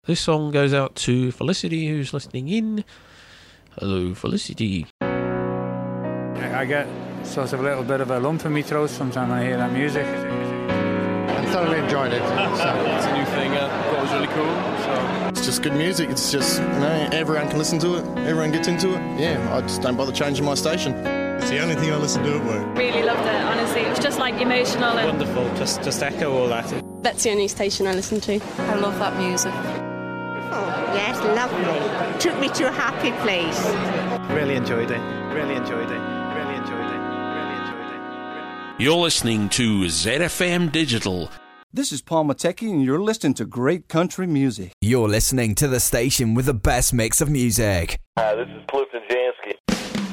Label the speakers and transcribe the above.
Speaker 1: This song goes out to Felicity, who's listening in. Hello, Felicity.
Speaker 2: I get sort of a little bit of a lump in my throat sometimes when I hear that music.
Speaker 3: I thoroughly enjoyed it.
Speaker 4: It's a new thing. I thought it was really cool. So.
Speaker 5: It's just good music. It's just, everyone can listen to it. Everyone gets into it. Yeah, I just don't bother changing my station.
Speaker 6: It's the only thing I listen to at work.
Speaker 7: Really loved it, honestly. It was just like emotional. And
Speaker 4: wonderful. Just echo all that.
Speaker 8: That's the only station I listen to.
Speaker 9: I love that music.
Speaker 10: Oh, yes, lovely. Took me to a happy place.
Speaker 11: Really enjoyed it. Really enjoyed it. Really enjoyed it. Really enjoyed it.
Speaker 1: You're listening to ZFM Digital.
Speaker 12: This is Paul Matecki, and you're listening to great country music.
Speaker 13: You're listening to the station with the best mix of music.
Speaker 14: Hi, this is Clifton Jansky.